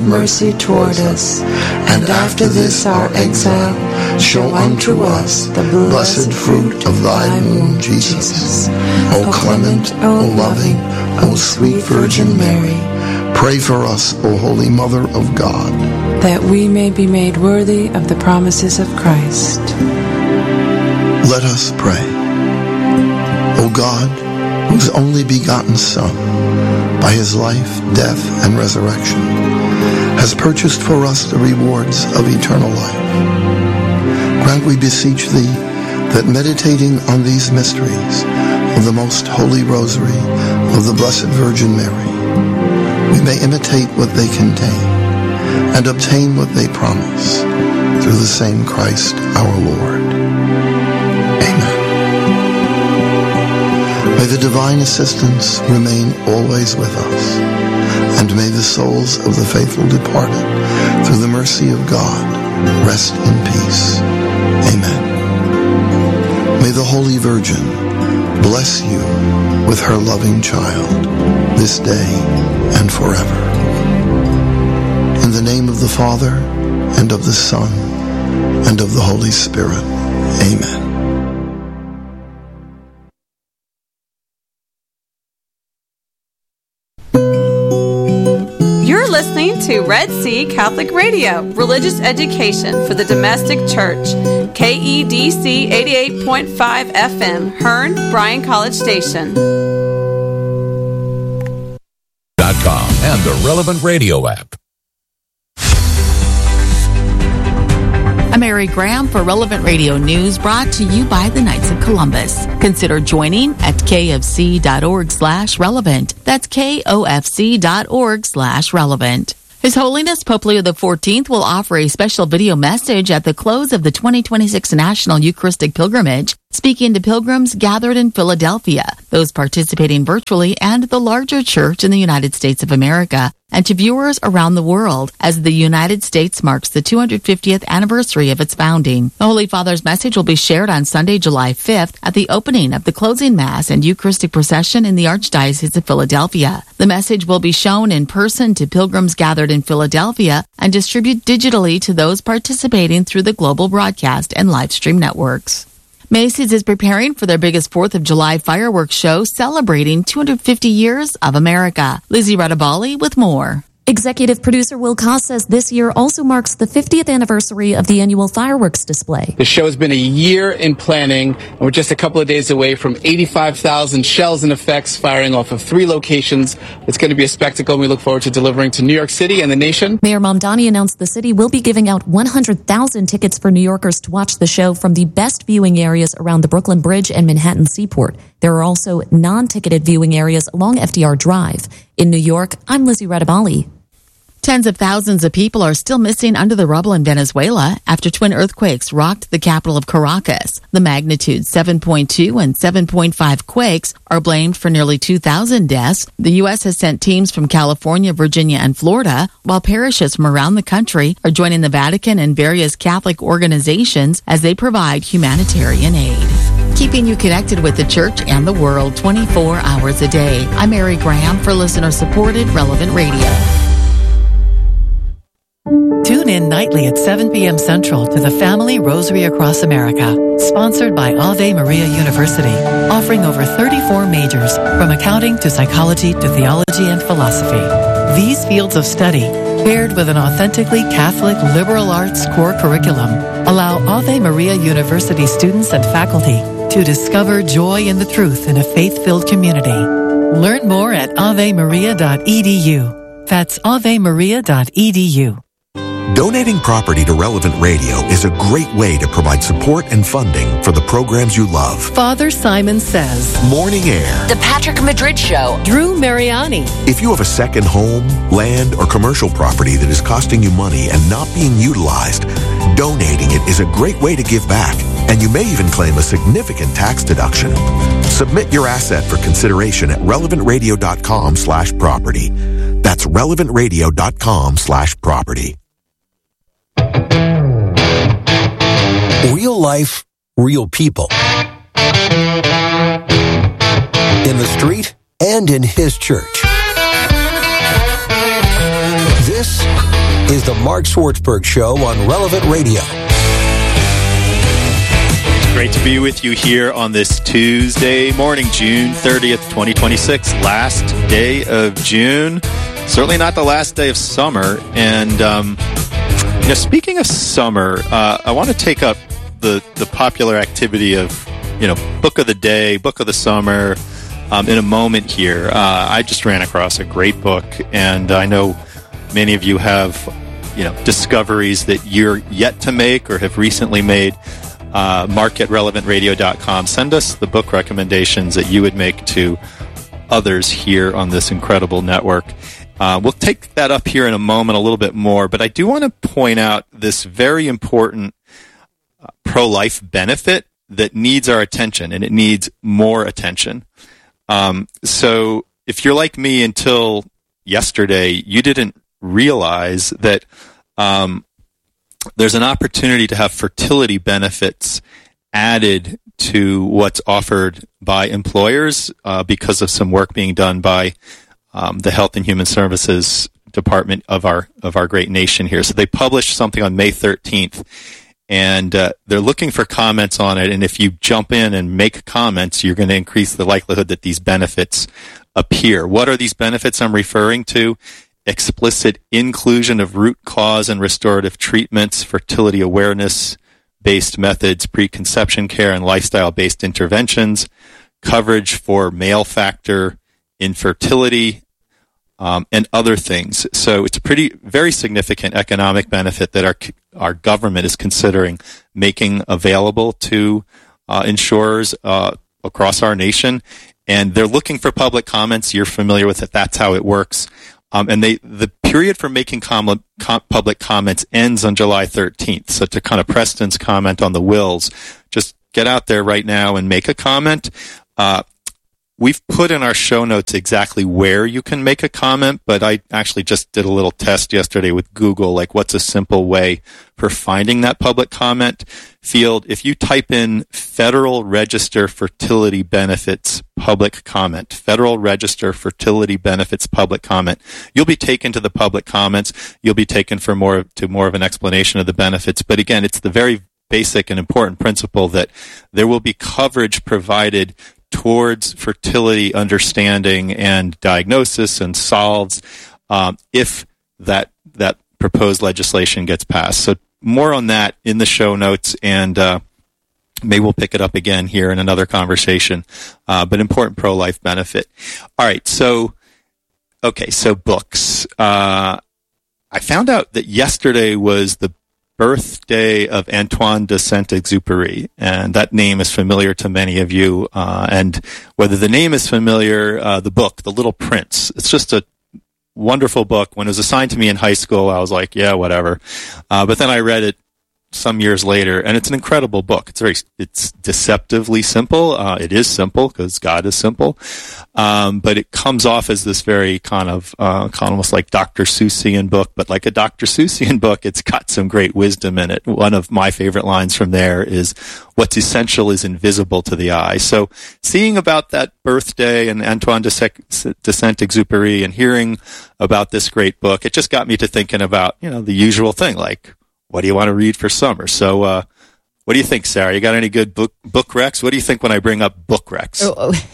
mercy toward us, and after this our exile, show unto us the blessed fruit of thy womb, Jesus. O clement, O loving, O sweet Virgin Mary, pray for us, O Holy Mother of God, that we may be made worthy of the promises of Christ. Let us pray. O God, whose only begotten Son, by his life, death, and resurrection, has purchased for us the rewards of eternal life, grant, we beseech thee, that meditating on these mysteries of the most holy rosary of the Blessed Virgin Mary, we may imitate what they contain and obtain what they promise, through the same Christ our Lord. Amen. May the divine assistance remain always with us, and may the souls of the faithful departed, through the mercy of God, rest in peace. Amen. May the Holy Virgin bless you with her loving child, this day and forever. In the name of the Father, and of the Son, and of the Holy Spirit. Amen. You're listening to Red Sea Catholic Radio, religious education for the domestic church. KEDC 88.5 FM, Hearn, Bryan College Station. .com and the Relevant Radio app. I'm Mary Graham for Relevant Radio News, brought to you by the Knights of Columbus. Consider joining at kfc.org/relevant. That's kofc.org/relevant. His Holiness Pope Leo XIV will offer a special video message at the close of the 2026 National Eucharistic Pilgrimage, speaking to pilgrims gathered in Philadelphia, those participating virtually, and the larger church in the United States of America, and to viewers around the world as the United States marks the 250th anniversary of its founding. The Holy Father's message will be shared on Sunday, July 5th at the opening of the closing Mass and Eucharistic procession in the Archdiocese of Philadelphia. The message will be shown in person to pilgrims gathered in Philadelphia and distributed digitally to those participating through the global broadcast and live stream networks. Macy's is preparing for their biggest 4th of July fireworks show, celebrating 250 years of America. Lizzie Radabali with more. Executive producer Will Koss says this year also marks the 50th anniversary of the annual fireworks display. The show has been a year in planning, and we're just a couple of days away from 85,000 shells and effects firing off of 3 locations. It's going to be a spectacle, and we look forward to delivering to New York City and the nation. Mayor Mamdani announced the city will be giving out 100,000 tickets for New Yorkers to watch the show from the best viewing areas around the Brooklyn Bridge and Manhattan Seaport. There are also non-ticketed viewing areas along FDR Drive. In New York, I'm Lizzie Radabali. Tens of thousands of people are still missing under the rubble in Venezuela after twin earthquakes rocked the capital of Caracas. The magnitude 7.2 and 7.5 quakes are blamed for nearly 2,000 deaths. The U.S. has sent teams from California, Virginia, and Florida, while parishes from around the country are joining the Vatican and various Catholic organizations as they provide humanitarian aid. Keeping you connected with the church and the world 24 hours a day. I'm Mary Graham for listener-supported Relevant Radio. Tune in nightly at 7 p.m. Central to the Family Rosary Across America, sponsored by Ave Maria University, offering over 34 majors, from accounting to psychology to theology and philosophy. These fields of study, paired with an authentically Catholic liberal arts core curriculum, allow Ave Maria University students and faculty to discover joy in the truth in a faith-filled community. Learn more at avemaria.edu. That's avemaria.edu. Donating property to Relevant Radio is a great way to provide support and funding for the programs you love. Father Simon Says, Morning Air, The Patrick Madrid Show, Drew Mariani. If you have a second home, land, or commercial property that is costing you money and not being utilized, donating it is a great way to give back, and you may even claim a significant tax deduction. Submit your asset for consideration at relevantradio.com/property. That's relevantradio.com/property. Real life, real people. In the street and in his church. This This is the Mark Swartzberg Show on Relevant Radio. Great to be with you here on this Tuesday morning, June 30th, 2026, last day of June. Certainly not the last day of summer. And speaking of summer, I want to take up the popular activity of, book of the day, book of the summer in a moment here. I just ran across a great book, and I know many of you have, discoveries that you're yet to make or have recently made. Mark@relevantradio.com. Send us the book recommendations that you would make to others here on this incredible network. We'll take that up here in a moment a little bit more, but I do want to point out this very important pro-life benefit that needs our attention, and it needs more attention. So if you're like me, until yesterday, you didn't realize that there's an opportunity to have fertility benefits added to what's offered by employers because of some work being done by the Health and Human Services Department of our great nation here. So they published something on May 13th, and they're looking for comments on it. And if you jump in and make comments, you're going to increase the likelihood that these benefits appear. What are these benefits I'm referring to? Explicit inclusion of root cause and restorative treatments, fertility awareness-based methods, preconception care, and lifestyle-based interventions, coverage for male factor infertility, and other things. So it's a very significant economic benefit that our government is considering making available to insurers across our nation. And they're looking for public comments. You're familiar with it. That's how it works. And the period for making public comments ends on July 13th. So to kind of Preston's comment on the wills, just get out there right now and make a comment. We've put in our show notes exactly where you can make a comment, but I actually just did a little test yesterday with Google, like what's a simple way for finding that public comment field. If you type in Federal Register Fertility Benefits public comment, Federal Register Fertility Benefits public comment, you'll be taken to the public comments. You'll be taken for more of an explanation of the benefits. But again, it's the very basic and important principle that there will be coverage provided towards fertility understanding and diagnosis and solves if that proposed legislation gets passed. So more on that in the show notes, and maybe we'll pick it up again here in another conversation, but important pro-life benefit. All right, so books. I found out that yesterday was the birthday of Antoine de Saint-Exupéry, and that name is familiar to many of you. And whether the name is familiar, the book, The Little Prince, it's just a wonderful book. When it was assigned to me in high school, I was like, yeah, whatever. But then I read it some years later, and it's an incredible book. It's deceptively simple. It is simple because God is simple. But it comes off as this very kind of almost like Dr. Seussian book, but like a Dr. Seussian book, it's got some great wisdom in it. One of my favorite lines from there is, "What's essential is invisible to the eye." So seeing about that birthday and Antoine de Saint-Exupéry and hearing about this great book, it just got me to thinking about, the usual thing, like, what do you want to read for summer? So, what do you think, Sarah? You got any good book recs? What do you think when I bring up book recs?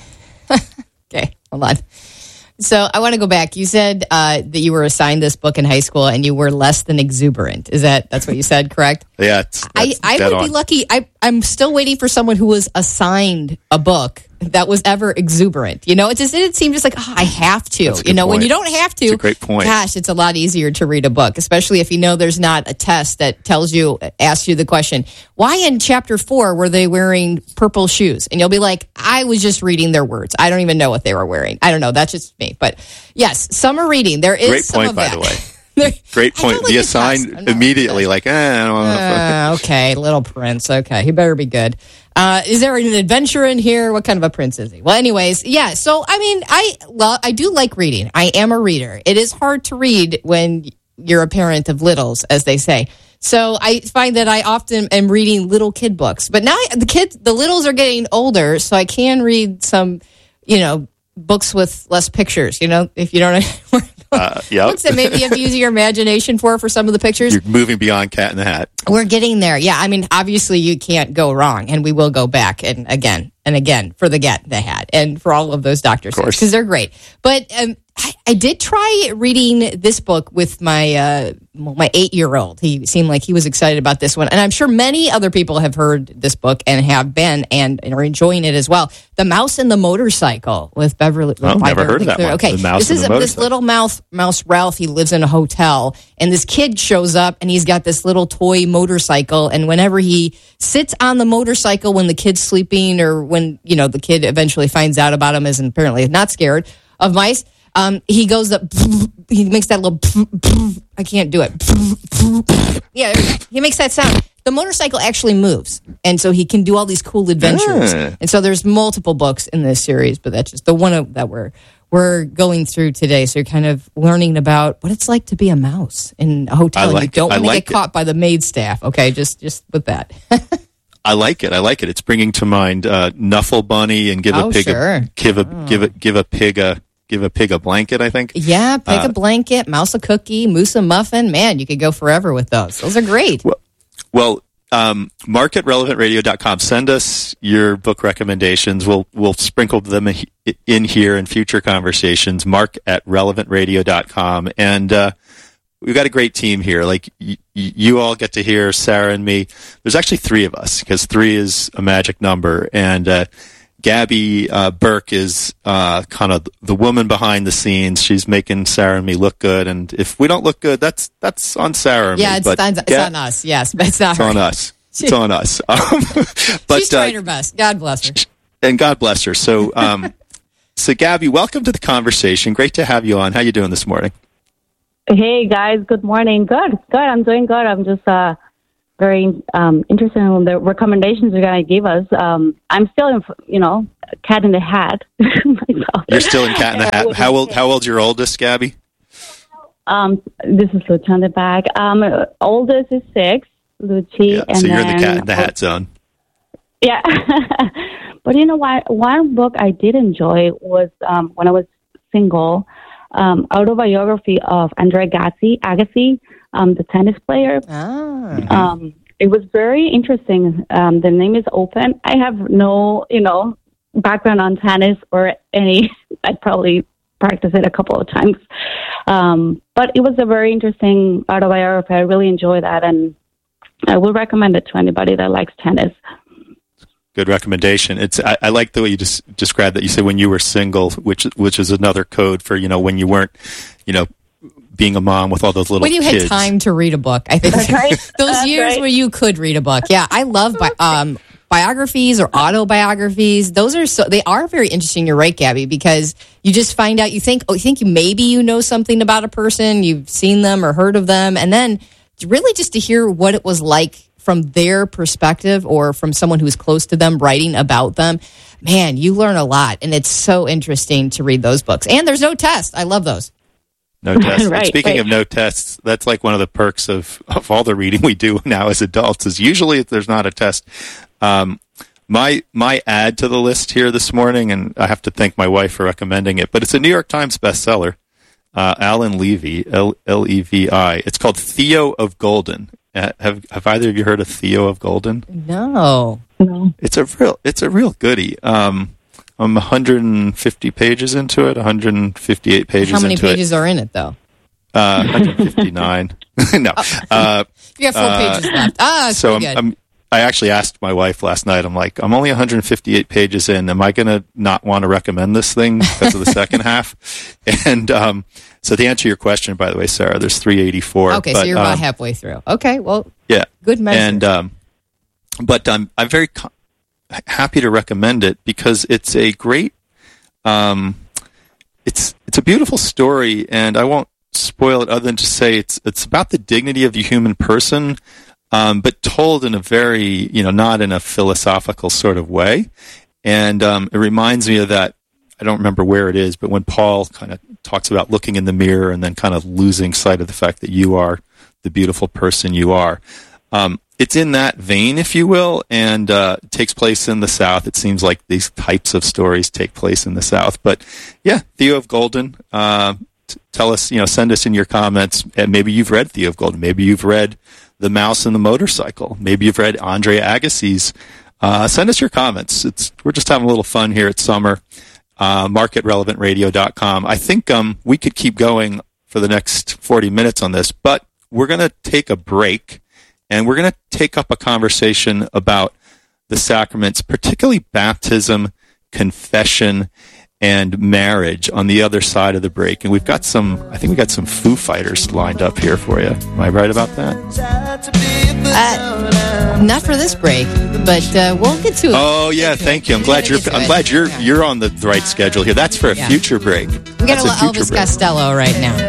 Okay, hold on. So I want to go back. You said that you were assigned this book in high school and you were less than exuberant. That's what you said, correct? Yeah, I would be lucky. I'm still waiting for someone who was assigned a book that was ever exuberant. It seemed just like, I have to. When you don't have to, that's a great point. Gosh, it's a lot easier to read a book, especially if there's not a test that asks you the question, why in chapter 4 were they wearing purple shoes? And you'll be like, I was just reading their words. I don't even know what they were wearing. I don't know. That's just me. But yes, summer reading. There is great some point, of that. By the way. Great point. The assigned immediately, I don't know. Okay, Little Prince. Okay, he better be good. Is there an adventure in here? What kind of a prince is he? Well, anyways, yeah. So, I do like reading. I am a reader. It is hard to read when you're a parent of littles, as they say. So I find that I often am reading little kid books. But now the littles are getting older, so I can read some, books with less pictures. If you don't know Yep. Books that maybe you have to use your imagination for some of the pictures. You're moving beyond Cat in the Hat. We're getting there. Yeah, I mean, obviously you can't go wrong, and we will go back and again for the Cat in the Hat and for all of those Dr. Seuss because they're great. But I did try reading this book with my 8-year-old. He seemed like he was excited about this one, and I'm sure many other people have heard this book and have been and are enjoying it as well. The Mouse and the Motorcycle with Beverly. Never heard of that one. Okay, this is this little mouse Ralph. He lives in a hotel, and this kid shows up, and he's got this little toy motorcycle. And whenever he sits on the motorcycle when the kid's sleeping, or when the kid eventually finds out about him, is apparently not scared of mice. He goes up, he makes that little, I can't do it. Yeah, he makes that sound. The motorcycle actually moves, and so he can do all these cool adventures. And so there's multiple books in this series, but that's just the one that we're going through today. So you're kind of learning about what it's like to be a mouse in a hotel. You don't want to get caught by the maid staff. Okay, just with that. I like it. It's bringing to mind Knuffle Bunny and give a pig a blanket, I think. Yeah, pig a blanket, mouse a cookie, moose a muffin. Man, you could go forever with those. Those are great. Well, Mark at relevantradio.com. Send us your book recommendations. We'll sprinkle them in here in future conversations. Mark at relevantradio.com. And we've got a great team here. Like you all get to hear Sarah and me. There's actually 3 of us because 3 is a magic number. And Gabby Burke is kind of the woman behind the scenes. She's making Sarah and me look good, and if we don't look good, that's on Sarah and me. It's on us. Yes, but it's not her. On us. It's on us. But she's trying her best. God bless her. And God bless her. So, so Gabby, welcome to the conversation. Great to have you on. How you doing this morning? Hey guys, good morning. Good. I'm doing good. I'm just very interested in the recommendations you're going to give us. I'm still in, Cat in the Hat myself. You're still in Cat in the Hat. How old's your oldest, Gabby? This is Lucia on the back. Oldest is 6, Lucy. Yeah, so you're in the Cat in the Hat zone. Yeah. But you know what? One book I did enjoy was when I was single, autobiography of Andre Agassi. The tennis player. It was very interesting. The name is Open. I have no, background on tennis or any. I'd probably practice it a couple of times. But it was a very interesting autobiography. I really enjoyed that, and I will recommend it to anybody that likes tennis. Good recommendation. I like the way you just described that. You said when you were single, which is another code for when you weren't, being a mom with all those little kids. When you had time to read a book, I think. That's right. Those That's years right. where you could read a book. Yeah, I love biographies or autobiographies. They are very interesting. You're right, Gabby, because you just find out, you think maybe you know something about a person, you've seen them or heard of them, and then really just to hear what it was like from their perspective or from someone who's close to them writing about them. Man, you learn a lot, and it's so interesting to read those books. And there's no test. I love those. No tests. Right, speaking of no tests, that's like one of the perks of all the reading we do now as adults is usually if there's not a test. My add to the list here this morning, and I have to thank my wife for recommending it, but it's a New York Times bestseller. Alan Levy, Levi. It's called Theo of Golden. Have either of you heard of Theo of Golden? No. It's a real goodie. I'm 150 pages into it, 158 pages into it. How many pages are in it, though? 159. No. You got 4 pages left. So good. I actually asked my wife last night, I'm like, I'm only 158 pages in. Am I going to not want to recommend this thing because of the second half? And so to answer your question, by the way, Sarah, there's 384. Okay, so you're about halfway through. Okay, well, yeah, good measure. And but I'm very happy to recommend it because it's a great, it's a beautiful story, and I won't spoil it other than to say it's about the dignity of the human person, but told in a very, not in a philosophical sort of way. And it reminds me of that, I don't remember where it is, but when Paul kind of talks about looking in the mirror and then kind of losing sight of the fact that you are the beautiful person you are. It's in that vein, if you will, and it takes place in the South. It seems like these types of stories take place in the South. But yeah, Theo of Golden, Tell us, send us in your comments. And maybe you've read Theo of Golden. Maybe you've read The Mouse and the Motorcycle. Maybe you've read Andre Agassi's. Send us your comments. We're just having a little fun here at summer. Mark at relevantradio.com. I think we could keep going for the next 40 minutes on this, but we're going to take a break, and we're going to take up a conversation about the sacraments, particularly baptism, confession, and marriage on the other side of the break. And I think we got some Foo Fighters lined up here for you. Am I right about that? Not for this break, but we'll get to it. Oh yeah, thank you. I'm glad you're on the right schedule here. That's for a future break. We got a little Elvis Costello right now.